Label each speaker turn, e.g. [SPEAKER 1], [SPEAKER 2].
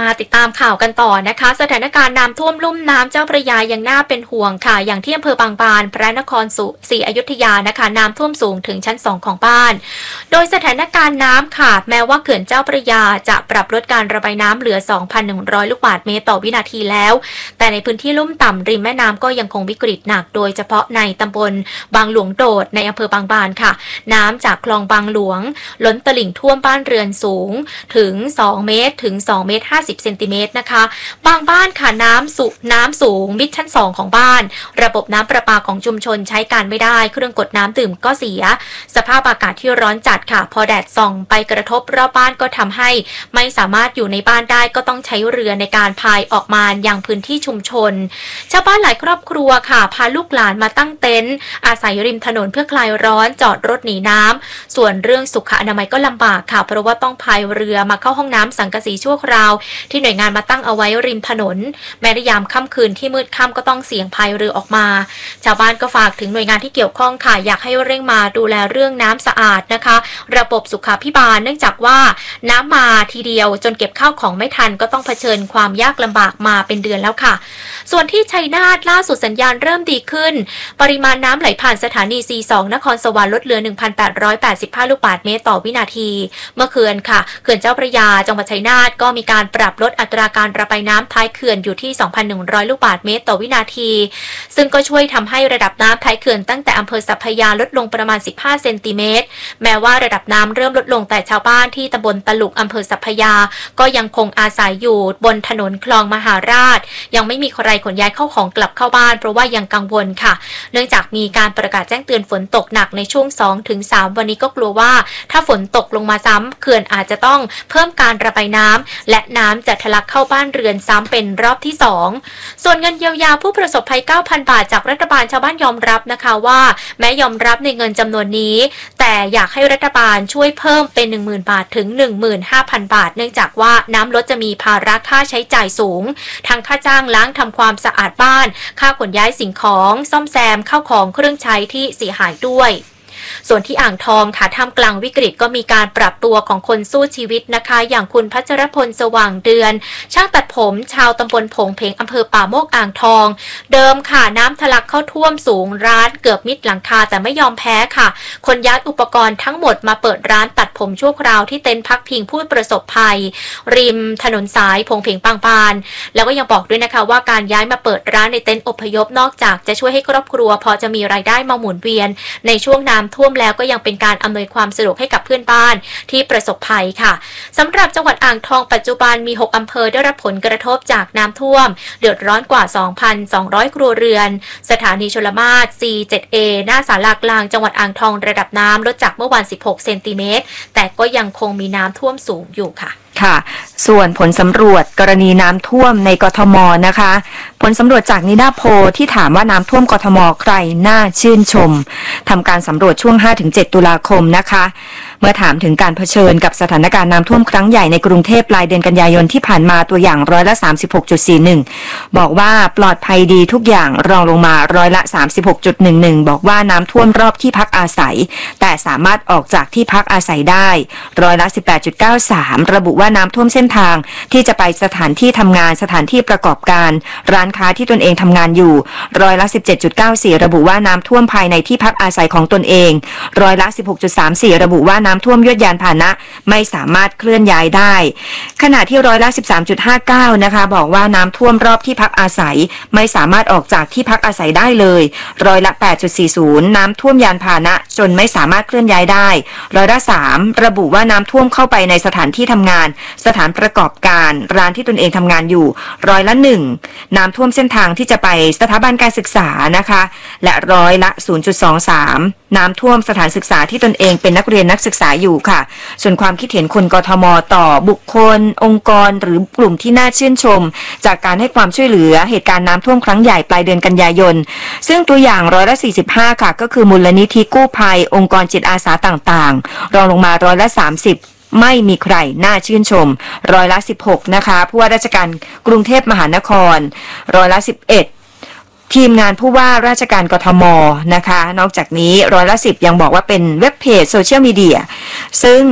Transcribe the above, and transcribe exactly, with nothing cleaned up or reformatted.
[SPEAKER 1] มาติดตามข่าวกันต่อนะคะสถานการณ์น้ำท่วมลุ่มน้ำเจ้าพระยายังน่าเป็นห่วงค่ะอย่างที่อำเภอบางบานพระนครศรีอยุธยานะคะน้ำท่วมสูงถึงชั้นสองของบ้านโดยสถานการณ์น้ำค่ะแม้ว่าเขื่อนเจ้าพระยาจะปรับลดการระบายน้ำเหลือ สองพันหนึ่งร้อย ลูกบาศก์เมตรต่อวินาทีแล้วแต่ในพื้นที่ลุ่มต่ำริมแม่น้ำก็ยังคงวิกฤตหนักโดยเฉพาะในตำบลบางหลวงโดดในอำเภอบางบานค่ะน้ำจากคลองบางหลวงล้นตลิ่งท่วมบ้านเรือนสูงถึงสองเมตรถึงสองเมตรห้าสิบเซนติเมตรนะคะบางบ้านค่ะน้ำสูงน้ำสูงมิดชั้นสองของบ้านระบบน้ำประปาของชุมชนใช้การไม่ได้เครื่องกดน้ำดื่มก็เสียสภาพอากาศที่ร้อนจัดค่ะพอแดดส่องไปกระทบรอบบ้านก็ทำให้ไม่สามารถอยู่ในบ้านได้ก็ต้องใช้เรือในการพายออกมายังพื้นที่ชุมชนชาวบ้านหลายครอบครัวค่ะพาลูกหลานมาตั้งเต็นท์อาศัยริมถนนเพื่อคลายร้อนจอดรถหนีน้ำส่วนเรื่องสุขอนามัยก็ลำบากค่ะเพราะว่าต้องพายเรือมาเข้าห้องน้ำสังกะสีชั่วคราวที่หน่วยงานมาตั้งเอาไว้ริมถนนแม้ในยามค่ำคืนที่มืดค่ำก็ต้องเสี่ยงพายเรือออกมาชาวบ้านก็ฝากถึงหน่วยงานที่เกี่ยวข้องค่ะอยากให้เร่งมาดูแลเรื่องน้ำสะอาดนะคะระบบสุขาภิบาลเนื่องจากว่าน้ำมาทีเดียวจนเก็บข้าวของไม่ทันก็ต้องเผชิญความยากลำบากมาเป็นเดือนแล้วค่ะส่วนที่ชัยนาทล่าสุดสัญญาณเริ่มดีขึ้นปริมาณน้ำไหลผ่านสถานี ซี สอง นครสวรรค์ลดเหลือ หนึ่งพันแปดร้อยแปดสิบห้า ลูกบาศก์เมตรต่อวินาทีเมื่อคืนค่ะเขื่อนเจ้าพระยาจังหวัดชัยนาทก็มีการปรับลดอัตราการระบายน้ำท้ายเขื่อนอยู่ที่ สองพันหนึ่งร้อย ลูกบาศก์เมตรต่อวินาทีซึ่งก็ช่วยทำให้ระดับน้ำท้ายเขื่อนตั้งแต่อำเภอสัพพยาลดลงประมาณสิบห้าเซนติเมตรแม้ว่าระดับน้ำเริ่มลดลงแต่ชาวบ้านที่ตำบลตลุกอำเภอสัพพยาก็ยังคงอาศัยอยู่บนถนนคลองมหาราชยังไม่มีใครขนย้ายเข้าของกลับเข้าบ้านเพราะว่ายังกังวลค่ะเนื่องจากมีการประกาศแจ้งเตือนฝนตกหนักในช่วง สองถึงสาม วันนี้ก็กลัวว่าถ้าฝนตกลงมาซ้ำเขื่อนอาจจะต้องเพิ่มการระบายน้ำและน้ำจะทะลักเข้าบ้านเรือนซ้ำเป็นรอบที่สองส่วนเงินเยียวยาผู้ประสบภัย เก้าพัน บาทจากรัฐบาลชาวบ้านยอมรับนะคะว่าแม้ยอมรับในเงินจำนวนนี้แต่อยากให้รัฐบาลช่วยเพิ่มเป็น หนึ่งหมื่น บาทถึง หนึ่งหมื่นห้าพัน บาทเนื่องจากว่าน้ำลดจะมีภาระค่าใช้จ่ายสูงทั้งค่าจ้างล้างทำความสะอาดบ้านค่าขนย้ายสิ่งของซ่อมแซมเข้าของเครื่องใช้ที่เสียหายด้วยส่วนที่อ่างทองค่ะท่ามกลางวิกฤตก็มีการปรับตัวของคนสู้ชีวิตนะคะอย่างคุณพัชรพลสว่างเดือนช่างตัดผมชาวตำบลผงเพงอำเภอป่าโมกอ่างทองเดิมค่ะน้ำทะลักเข้าท่วมสูงร้านเกือบมิดหลังคาแต่ไม่ยอมแพ้ค่ะคนย้ายอุปกรณ์ทั้งหมดมาเปิดร้านตัดผมชั่วคราวที่เต็นท์พักพิงผู้ประสบภัยริมถนนสายผงเพงปางปานแล้วก็ยังบอกด้วยนะคะว่าการย้ายมาเปิดร้านในเต็นท์อพยพนอกจากจะช่วยให้ครอบครัวพอจะมีรายได้มาหมุนเวียนในช่วงน้ำท่วมแล้วก็ยังเป็นการอำนวยความสะดวกให้กับเพื่อนบ้านที่ประสบภัยค่ะสำหรับจังหวัดอ่างทองปัจจุบันมีหกอำเภอได้รับผลกระทบจากน้ำท่วมเดือดร้อนกว่า สองพันสองร้อย ครัวเรือนสถานีชลมาศ ซี เจ็ด เอ หน้าศาลากลางจังหวัดอ่างทองระดับน้ำลดจากเมื่อวานสิบหกเซนติเมตรแต่ก็ยังคงมีน้ำท่วมสูงอยู่ค่ะ
[SPEAKER 2] ค่ะส่วนผลสำรวจกรณีน้ำท่วมในกทมนะคะผลสำรวจจากนิดาโพที่ถามว่าน้ำท่วมกทมใครน่าชื่นชมทำการสำรวจช่วง ห้าถึงเจ็ด ตุลาคมนะคะเมื่อถามถึงการเผชิญกับสถานการณ์น้ำท่วมครั้งใหญ่ในกรุงเทพปลายเดือนกันยายนที่ผ่านมาตัวอย่างร้อยละ สามสิบหกจุดสี่หนึ่ง บอกว่าปลอดภัยดีทุกอย่างรองลงมาร้อยละ สามสิบหกจุดหนึ่งหนึ่ง บอกว่าน้ำท่วมรอบที่พักอาศัยแต่สามารถออกจากที่พักอาศัยได้ร้อยละ สิบแปดจุดเก้าสาม ระบุว่าน้ำท่วมเส้นทางที่จะไปสถานที่ทำงานสถานที่ประกอบการร้านค้าที่ตนเองทำงานอยู่ร้อยละ สิบเจ็ดจุดเก้าสี่ ระบุว่าน้ำท่วมภายในที่พักอาศัยของตนเองร้อยละ สิบหกจุดสามสี่ ระบุว่าน้ำท่วมยวดยานพาหนะไม่สามารถเคลื่อนย้ายได้ขณะที่ร้อยละ สิบสามจุดห้าเก้า นะคะบอกว่าน้ำท่วมรอบที่พักอาศัยไม่สามารถออกจากที่พักอาศัยได้เลยร้อยละ แปดจุดสี่ศูนย์ น้ำท่วมยานพาหนะจนไม่สามารถเคลื่อนย้ายได้ร้อยละสามระบุว่าน้ำท่วมเข้าไปในสถานที่ทำงานสถานประกอบการร้านที่ตนเองทำงานอยู่ร้อยละหนึ่งน้ำท่วมเส้นทางที่จะไปสถาบันการศึกษานะคะและร้อยละ ศูนย์จุดสองสาม น้ำท่วมสถานศึกษาที่ตนเองเป็นนักเรียนนักศึกษาอยู่ค่ะส่วนความคิดเห็นคนกทมต่อบุคคลองค์กรหรือกลุ่มที่น่าชื่นชมจากการให้ความช่วยเหลือเหตุการณ์น้ำท่วมครั้งใหญ่ปลายเดือนกันยายนซึ่งตัวอย่างร้อยละสี่สิบห้าค่ะก็คือมูลนิธิกู้ภัยองค์กรจิตอาสาต่างๆรองลงมาร้อยละสามสิบไม่มีใครน่าชื่นชมร้อยละสิบหกนะคะผู้ว่าราชการกรุงเทพมหานครร้อยละสิบเอ็ดทีมงานผู้ว่าราชการกทมนะคะนอกจากนี้ร้อยละสิบยังบอกว่าเป็นเว็บเพจโซเชียลมีเดียซึ่ง